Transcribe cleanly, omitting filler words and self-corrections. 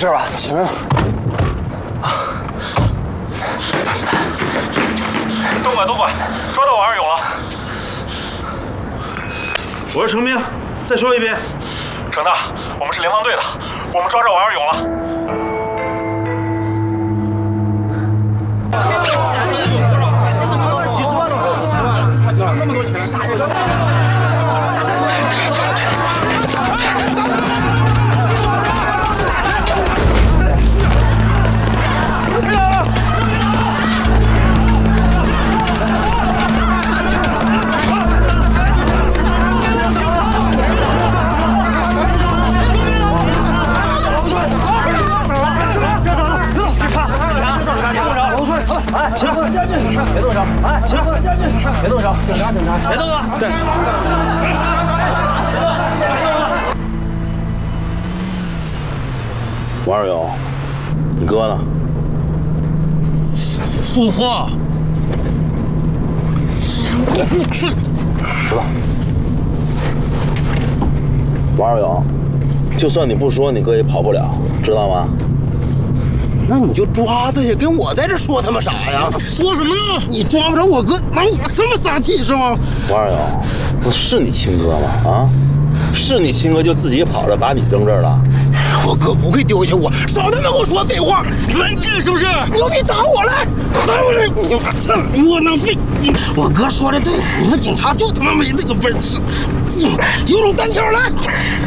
事吧？行了。 东莞，抓到王二勇了。 我是程兵，再说一遍。 程大，我们是联防队的，我们抓着王二勇了。 几十万了，哪那么多钱？啥意思？ 哎，起来！别动手！哎，起来！别动手！警察！别动啊！对。王二勇，你哥呢？ 说话！ 说吧。王二勇，就算你不说，你哥也跑不了，知道吗？ 那你就抓他去，跟我在这说他妈啥呀？ 说什么呢？ 你抓不着我哥，拿我什么撒气是吗？ 王二勇，不是你亲哥吗？啊，是你亲哥就自己跑了，把你扔这儿了。 我哥不会丢下我，少他妈给我说废话！ 来劲是不是？ 牛逼，打我来！打我来！你操，窝囊废！我哥说的对，你们警察就他妈没这个本事，有种单挑来！